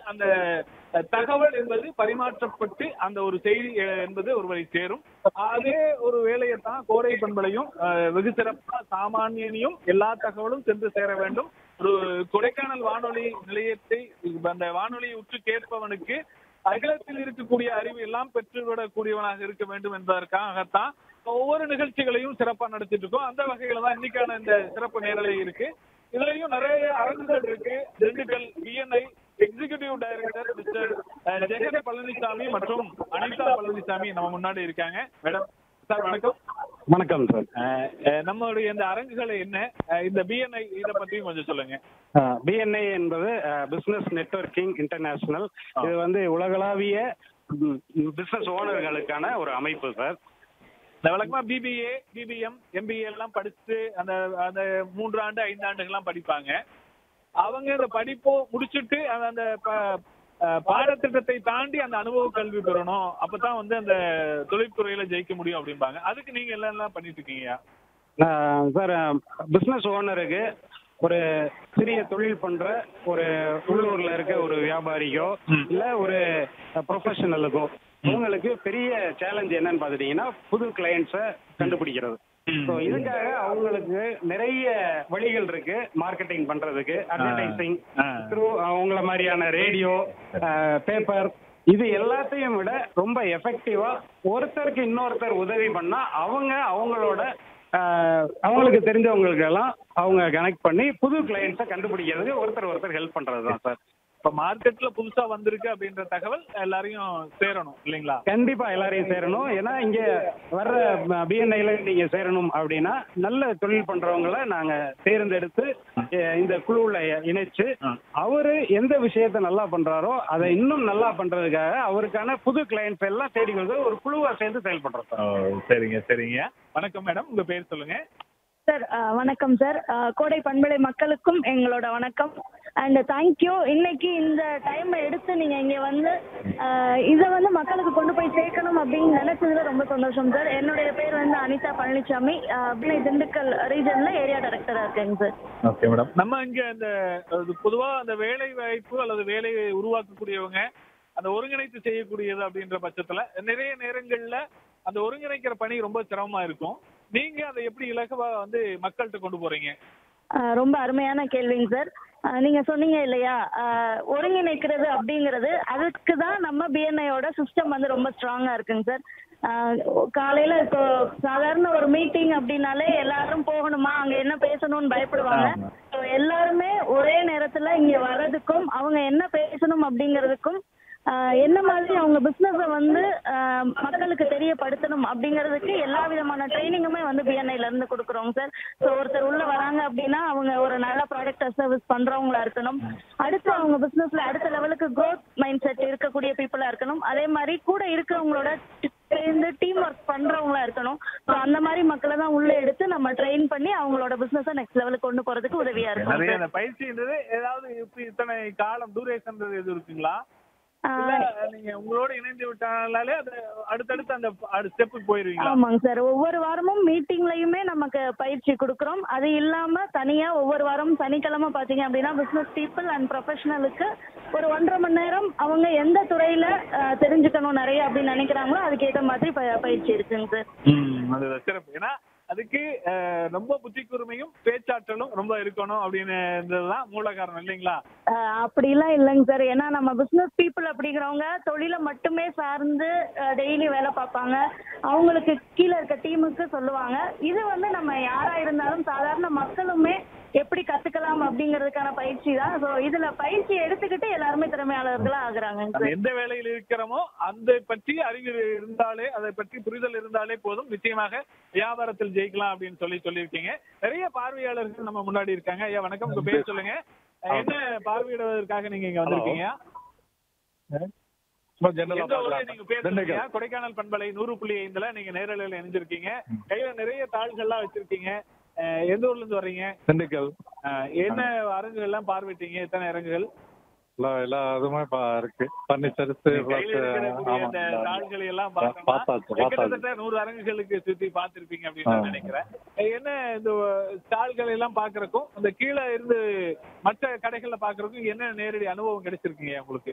அந்த தகவல் என்பது பரிமாற்றப்பட்டு அந்த ஒரு செய்தி என்பது ஒருவரை சேரும். அதே ஒரு வேலையைத்தான் கோடை பண்பலையும் வெகு சிறப்பா சாமானியனையும் எல்லா தகவலும் சென்று சேர வேண்டும். ஒரு கொடைக்கானல் வானொலி நிலையத்தை அந்த வானொலியை உற்று கேட்பவனுக்கு அகிலத்தில் இருக்கக்கூடிய அறிவு எல்லாம் பெற்றுவிடக்கூடியவனாக இருக்க வேண்டும் என்பதற்காகத்தான் ஒவ்வொரு நிகழ்ச்சிகளையும் சிறப்பா நடத்திட்டு இருக்கோம். அந்த வகையில தான் இன்னைக்கான இந்த சிறப்பு நேரலை இருக்கு. இதுலயும் நிறைய அரங்குகள் இருக்கு. Dindigul BNI executive director mister Jagan Palaniswami மற்றும் அனிதா பழனிசாமி நம்ம முன்னாடி இருக்காங்க. மேடம் சார் வணக்கம். வணக்கம் சார். நம்மளுடைய இந்த அரங்குகள் என்ன, இந்த பிஎன்ஐ இதை பத்தியும் கொஞ்சம் சொல்லுங்க. பிஎன்ஐ என்பது பிசினஸ் நெட்வொர்க்கிங் இன்டர்நேஷனல். இது வந்து உலகளாவிய பிசினஸ் ஓனர்களுக்கான ஒரு அமைப்பு சார். இந்த வழக்கமா பிபிஏ பிபிஎம் எம்பிஏ எல்லாம் படிச்சு அந்த அந்த 3 ஆண்டு 5 ஆண்டுகள்லாம் படிப்பாங்க. அவங்க இந்த படிப்போ முடிச்சுட்டு அந்த பாடத்திட்டத்தை தாண்டி அந்த அனுபவ கல்வி பெறணும், அப்பதான் வந்து அந்த தொழில்துறையில ஜெயிக்க முடியும் அப்படிம்பாங்க. அதுக்கு நீங்க எல்லாம் பண்ணிட்டு இருக்கீங்க சார்? பிசினஸ் ஓனருக்கு ஒரு சிறிய தொழில் பண்ற ஒரு உள்ளூர்ல இருக்க ஒரு வியாபாரிக்கோ இல்ல ஒரு ப்ரொஃபஷனலுக்கோ உங்களுக்கு பெரிய சேலஞ்ச் என்னன்னு பாத்துட்டீங்கன்னா புது கிளையண்ட்ஸை கண்டுபிடிக்கிறது. ஸோ இதுக்காக அவங்களுக்கு நிறைய வழிகள் இருக்கு மார்க்கெட்டிங் பண்றதுக்கு. அட்வர்டைசிங் த்ரூ அவங்கள மாதிரியான ரேடியோ, பேப்பர், இது எல்லாத்தையும் விட ரொம்ப எஃபெக்டிவா ஒருத்தருக்கு இன்னொருத்தர் உதவி பண்ணா அவங்களுக்கு தெரிஞ்சவங்களுக்கு எல்லாம் அவங்க கனெக்ட் பண்ணி புது கிளையண்ட்ஸை கண்டுபிடிக்கிறதுக்கு ஒருத்தர் ஹெல்ப் பண்றது தான் சார். இப்ப மார்க்கெட்ல புதுசா வந்திருக்கு அப்படின்ற தகவல் எல்லாரையும் சேரணும் இல்லைங்களா? கண்டிப்பா எல்லாரையும் சேரணும். ஏன்னா இங்க வர்ற பிஎன்ஐல நீங்க சேரணும் அப்படின்னா நல்ல தொழில் பண்றவங்களை நாங்க தேர்ந்தெடுத்து இந்த குழுவுல இணைச்சு அவரு எந்த விஷயத்த நல்லா பண்றாரோ அதை இன்னும் நல்லா பண்றதுக்காக அவருக்கான புது கிளையண்ட்ஸ் எல்லாம் தேடி வந்து ஒரு குழுவா சேர்ந்து செயல்படுறோம் சார். சரிங்க சரிங்க. வணக்கம் மேடம், உங்க பேர் சொல்லுங்க. சார் வணக்கம் சார். கோடை பண்பலை மக்களுக்கும் எங்களோட வணக்கம் அண்ட் தேங்க்யூ. இன்னைக்கு இந்த டைம் எடுத்து நீங்க இங்க வந்து இதை வந்து மக்களுக்கு கொண்டு போய் சேர்க்கணும் அப்படின்னு நினைச்சதுல ரொம்ப சந்தோஷம் சார். என்னுடைய பேர் வந்து அனிதா பழனிசாமி, திண்டுக்கல் ரீஜன்ல ஏரியா டைரக்டரா இருக்கேங்க சார். Okay madam. நம்ம இங்க இந்த பொதுவா அந்த வேலை வாய்ப்பு அல்லது வேலையை உருவாக்கக்கூடியவங்க அந்த ஒருங்கிணைத்து செய்யக்கூடியது அப்படின்ற பட்சத்துல நிறைய நேரங்கள்ல அந்த ஒருங்கிணைக்கிற பணி ரொம்ப சிரமமா இருக்கும். நீங்க அதை எப்படி இலகுவா வந்து மக்கள்கிட்ட கொண்டு போறீங்க? ரொம்ப அருமையான கேள்விங்க சார். நீங்க சொன்னீங்க இல்லையா, ஒருங்கிணைக்கிறது அப்படிங்கிறது, அதுக்கு தான் நம்ம பிஎன்ஐயோட சிஸ்டம் வந்து ரொம்ப ஸ்ட்ராங்கா இருக்குங்க சார். காலையில இப்போ சாதாரண ஒரு மீட்டிங் அப்படின்னாலே எல்லாரும் போகணுமா, அங்க என்ன பேசணும்னு பயப்படுவாங்க. எல்லாருமே ஒரே நேரத்துல இங்க வர்றதுக்கும் அவங்க என்ன பேசணும் அப்படிங்கிறதுக்கும் என்ன மாதிரி அவங்க பிசினஸ வந்து மக்களுக்கு தெரியப்படுத்தணும் அப்படிங்கிறதுக்கு எல்லா விதமான ட்ரைனிங்குமே வந்து பிஎன்ஐல இருந்து கொடுக்குறோங்க சார். ஸோ ஒருத்தர் உள்ள வராங்க அப்படின்னா அவங்க ஒரு நல்ல ப்ராடக்ட் சர்வீஸ் பண்றவங்களா இருக்கணும். அடுத்து அவங்க பிசினஸ்ல அடுத்த லெவலுக்கு க்ரோத் மைண்ட் செட் இருக்கக்கூடிய பீப்புளா இருக்கணும். அதே மாதிரி கூட இருக்கிறவங்களோட சேர்ந்து டீம் ஒர்க் பண்றவங்களா இருக்கணும். ஸோ அந்த மாதிரி மக்களை தான் உள்ள எடுத்து நம்ம ட்ரெயின் பண்ணி அவங்களோட பிசினஸை நெக்ஸ்ட் லெவலுக்கு கொண்டு போறதுக்கு உதவியா இருக்கும். நிறைய பயிற்சின்றது ஏதாவது இத்தனை காலம் டூரேஷன் எது இருக்குங்களா? நீங்க உங்களோட இணைந்து விட்டாலே அது அடுத்தடுத்து அந்த ஸ்டெப்புக்கு போயிருவீங்க. ஆமாங்க சார். ஒவ்வொரு வாரமும் மீட்டிங்லயுமே நமக்கு பயிற்சி கொடுக்குறோம். அது இல்லாம தனியா ஒவ்வொரு வாரமும் சனிக்கிழமை பாத்தீங்க அப்படின்னா பிசினஸ் பீப்புள் அண்ட் ப்ரொஃபஷனலுக்கு ஒரு 1.5 மணி நேரம் அவங்க எந்த துறையில தெரிஞ்சுக்கணும் நிறைய அப்படின்னு நினைக்கிறாங்களோ அதுக்கேற்ற மாதிரி பயிற்சி இருக்குங்க சார். அது சிறப்பு. ஏன்னா அதுக்கு ரொம்ப புத்தி கூர்மையும் பேச்சாற்றலும் ரொம்ப இருக்கணும் அப்படின்றதுதான் மூல காரணம் இல்லைங்களா? அப்படிலாம் இல்லைங்க சார். ஏன்னா நம்ம பிசினஸ் பீப்புள் அப்படிங்கிறவங்க தொழிலை மட்டுமே சார்ந்து டெய்லி வேலை பார்ப்பாங்க. அவங்களுக்கு கீழே இருக்க டீமுக்கு சொல்லுவாங்க. இது வந்து நம்ம யாரா இருந்தாலும் சாதாரண மக்களுமே எப்படி கத்துக்கலாம் அப்படிங்கிறதுக்கான பயிற்சி தான். ஸோ இதுல பயிற்சி எடுத்துக்கிட்டு எல்லாருமே திறமையாளர்களா ஆகுறாங்க. எந்த வேலையில் இருக்கிறோமோ அதை பற்றி அறிவு இருந்தாலே, அதை பற்றி புரிதல் இருந்தாலே போதும், நிச்சயமாக வியாபாரத்தில் ஜெயிக்கலாம் அப்படின்னு சொல்லியிருக்கீங்க. நிறைய பார்வையாளர்கள் நம்ம முன்னாடி இருக்காங்க. ஐயா வணக்கம், உங்க பேர் சொல்லுங்க. என்ன பார்வையிடுவதற்காக நீங்க இங்க வந்திருக்கீங்க? கொடைக்கானல் பண்பலை 100.5 நீங்க நேரலையில இணைஞ்சிருக்கீங்க. கையில நிறைய தாள்கள்லாம் வச்சிருக்கீங்க. எந்த ஊர்ல இருந்து வர்றீங்க? திண்டுக்கல். என்ன அரங்குகள் எல்லாம் பார்வையிட்டீங்க? எத்தனை அரங்குகள்? எல்லா இதுவுமே இருக்கு. பர்னிச்சர் தாள்களை எல்லாம் கிட்டத்தட்ட 100 அரங்குகளுக்கு சுத்தி பார்த்திருப்பீங்க அப்படின்னு நான் நினைக்கிறேன். என்ன இந்த ஸ்டால்கள் எல்லாம் பாக்குறதுக்கும் அந்த கீழே இருந்து மற்ற கடைகள்ல பாக்குறதுக்கும் என்ன நேரடி அனுபவம் கிடைச்சிருக்கீங்க உங்களுக்கு?